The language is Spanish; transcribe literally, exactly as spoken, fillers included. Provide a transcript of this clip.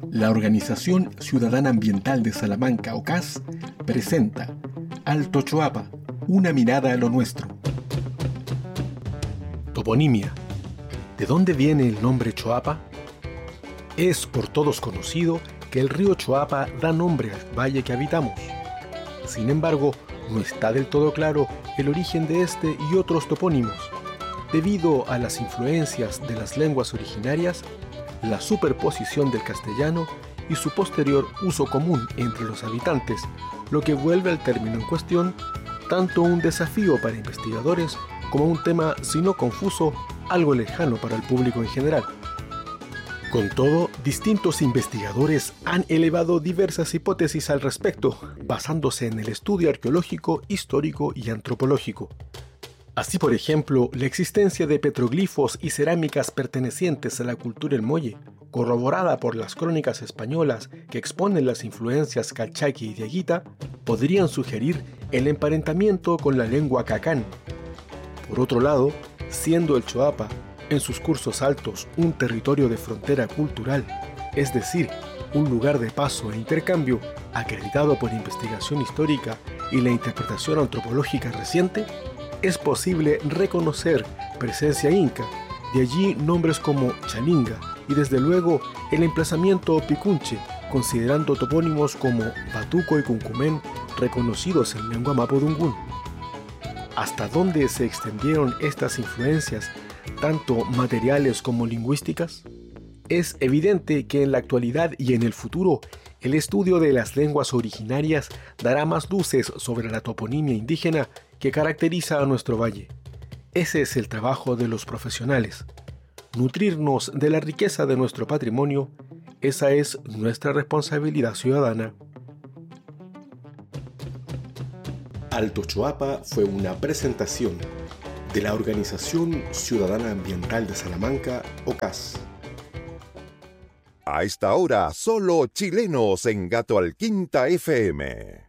La Organización Ciudadana Ambiental de Salamanca, O C A S, presenta Alto Choapa, una mirada a lo nuestro. Toponimia. ¿De dónde viene el nombre Choapa? Es por todos conocido que el río Choapa da nombre al valle que habitamos. Sin embargo, no está del todo claro el origen de este y otros topónimos, debido a las influencias de las lenguas originarias, la superposición del castellano y su posterior uso común entre los habitantes, lo que vuelve al término en cuestión tanto un desafío para investigadores como un tema, si no confuso, algo lejano para el público en general. Con todo, distintos investigadores han elevado diversas hipótesis al respecto, basándose en el estudio arqueológico, histórico y antropológico. Así, por ejemplo, la existencia de petroglifos y cerámicas pertenecientes a la cultura El Molle, corroborada por las crónicas españolas que exponen las influencias calchaquí y dieguita, podrían sugerir el emparentamiento con la lengua cacán. Por otro lado, siendo el Choapa, en sus cursos altos, un territorio de frontera cultural, es decir, un lugar de paso e intercambio acreditado por investigación histórica y la interpretación antropológica reciente, es posible reconocer presencia inca, de allí nombres como Chalinga y desde luego el emplazamiento Picunche, considerando topónimos como Batuco y Cuncumén reconocidos en lengua mapudungún. ¿Hasta dónde se extendieron estas influencias, tanto materiales como lingüísticas? Es evidente que en la actualidad y en el futuro, el estudio de las lenguas originarias dará más luces sobre la toponimia indígena que caracteriza a nuestro valle. Ese es el trabajo de los profesionales. Nutrirnos de la riqueza de nuestro patrimonio, esa es nuestra responsabilidad ciudadana. Alto Choapa fue una presentación de la Organización Ciudadana Ambiental de Salamanca, O C A S. A esta hora, solo chilenos en Gato Alquinta F M.